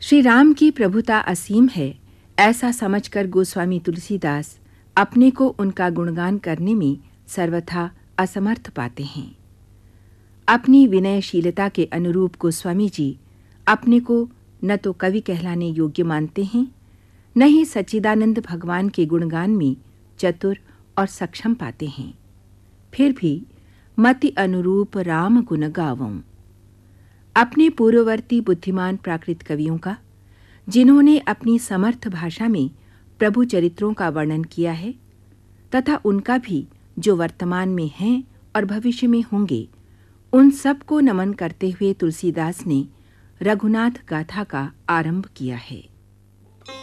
श्री राम की प्रभुता असीम है, ऐसा समझकर गोस्वामी तुलसीदास अपने को उनका गुणगान करने में सर्वथा असमर्थ पाते हैं। अपनी विनयशीलता के अनुरूप गोस्वामी जी अपने को न तो कवि कहलाने योग्य मानते हैं, न ही सच्चिदानंद भगवान के गुणगान में चतुर और सक्षम पाते हैं। फिर भी मति अनुरूप राम गुण गावों। अपने पूर्ववर्ती बुद्धिमान प्राकृत कवियों का, जिन्होंने अपनी समर्थ भाषा में प्रभु चरित्रों का वर्णन किया है, तथा उनका भी जो वर्तमान में हैं और भविष्य में होंगे, उन सब को नमन करते हुए तुलसीदास ने रघुनाथ गाथा का आरंभ किया है।